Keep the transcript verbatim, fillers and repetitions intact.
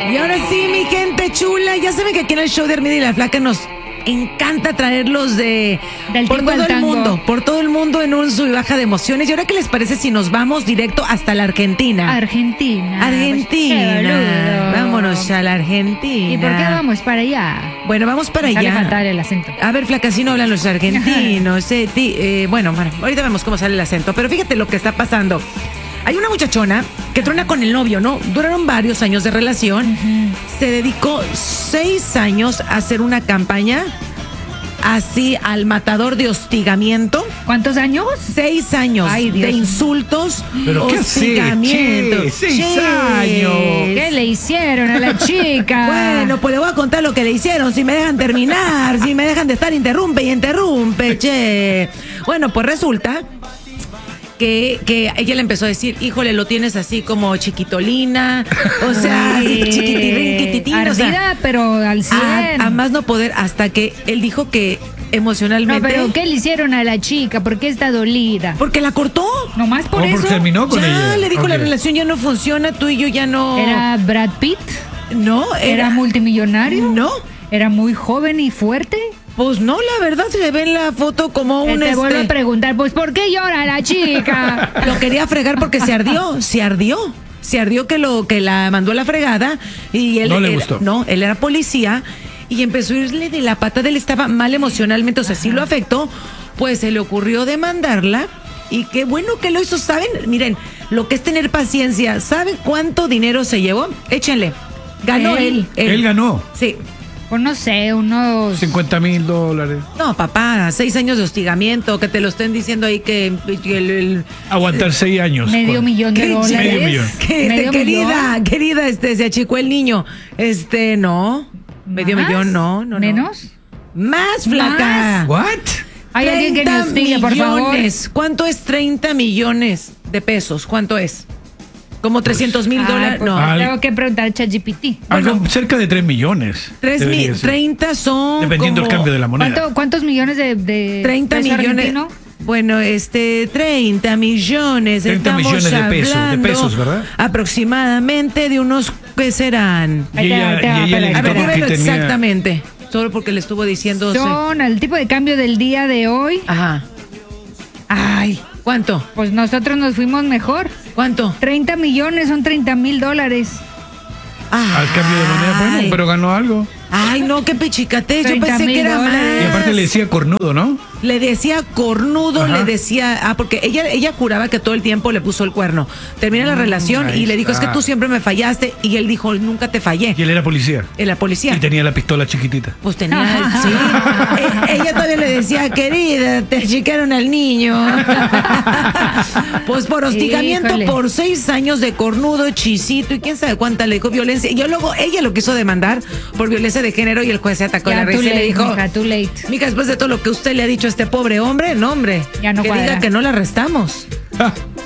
Y ahora sí, mi gente chula, ya saben que aquí en el show de Hermida y la Flaca nos encanta traerlos de Del por tingo todo al el tango. mundo, por todo el mundo en un sub y baja de emociones. ¿Y ahora qué les parece si nos vamos directo hasta la Argentina? Argentina. Argentina. Qué boludo. Vámonos a la Argentina. ¿Y por qué vamos para allá? Bueno, vamos para Me sale allá. fatal el acento. A ver, Flaca, si no hablan los argentinos. eh, ti- eh, bueno, bueno, ahorita vemos cómo sale el acento. Pero fíjate lo que está pasando. Hay una muchachona que truena con el novio, ¿no? Duraron varios años de relación. Ujú. Se dedicó seis años a hacer una campaña así al matador de hostigamiento. ¿Cuántos años? Seis años Ay, Dios. de insultos, ¿Pero qué hace? hostigamiento. Che, seis Ches. años. ¿Qué le hicieron a la chica? Bueno, pues le voy a contar lo que le hicieron, si me dejan terminar, si me dejan de estar interrumpe y interrumpe, che. Bueno, pues resulta que, que ella le empezó a decir, híjole, lo tienes así como chiquitolina, o sea, así Ay, chiquitirín, quititín, o sea, ardida, pero al cien. a, a más no poder, hasta que él dijo que No, emocionalmente... pero ¿qué le hicieron a la chica? ¿Por qué está dolida? Porque la cortó. ¿Nomás por ¿O eso? porque terminó con Ya, ella? le dijo, Ok. la relación ya no funciona, tú y yo ya no... ¿Era Brad Pitt? No, ¿Era, era... multimillonario? No. ¿Era muy joven y fuerte? Pues no, la verdad se le ve en la foto como un... Te vuelvo a este, preguntar, pues ¿por qué llora la chica? Lo quería fregar porque se ardió, se ardió. Se ardió que lo que la mandó a la fregada y él No le él- gustó. no, él era policía y empezó a irle de la patada, él estaba mal emocionalmente, o sea, sí lo afectó, pues se le ocurrió demandarla y qué bueno que lo hizo, ¿saben? Miren, lo que es tener paciencia, ¿saben cuánto dinero se llevó? Échenle. Ganó él. Él. Él ganó Sí. Pues no sé, unos... cincuenta mil dólares. No, papá, seis años de hostigamiento, que te lo estén diciendo ahí que, que el, el- Aguantar seis años. Medio Con- millón de ¿Qué? dólares. Medio millón. que, este, Medio querida, millón. querida, este, se achicó el niño. Este, no. Medio ¿Más? millón, no, no, no. ¿Menos? Más, flaca. ¿Más? ¿What? Hay alguien que me treinta hostigue, por favor. millones. ¿Cuánto es treinta millones de pesos? ¿Cuánto es? Como trescientos mil Ay, dólares. pues, No. Ah, tengo que preguntar a ChatGPT. Algo cerca de tres millones. Tres debería mil, ser. treinta son. Dependiendo del como cambio de la moneda. ¿Cuánto- ¿Cuántos millones de, de treinta peso millones. argentino? Bueno, este, treinta millones. treinta Estamos millones de pesos, de hablando pesos, ¿verdad? Aproximadamente de unos, ¿qué serán? Y ella, Ahí te va, y ella le espera, A ver, gritó porque dímelo tenía... exactamente. Solo porque le estuvo diciendo. sí. Son al tipo de cambio del día de hoy. Ajá. Ay, ¿cuánto? Pues nosotros nos fuimos mejor. ¿Cuánto? treinta millones son treinta mil dólares. Ay, Al cambio de moneda, bueno, pero ganó algo. Ay, no, qué pechicate. Yo treinta pensé mil que era dólares. más. Y aparte le decía cornudo, ¿no? Le decía cornudo, Ajá. le decía, ah, porque ella ella juraba que todo el tiempo le puso el cuerno. Termina la relación ahí y le dijo, es que está. tú siempre me fallaste. Y él dijo, nunca te fallé. Y él era policía. Era policía. Y tenía la pistola chiquitita. Pues tenía, sí. E- ella todavía le decía, querida, te chicaron al niño. Pues por hostigamiento, Híjole. por seis años de cornudo, chisito y quién sabe cuánta le dijo violencia. Y yo luego, ella lo quiso demandar por violencia de género y el juez se atacó Ya, la risa too y le late, dijo, mija, too late. mija, después de todo lo que usted le ha dicho a este pobre hombre, no hombre, Ya no que cuadra. diga que no la arrestamos. Ah,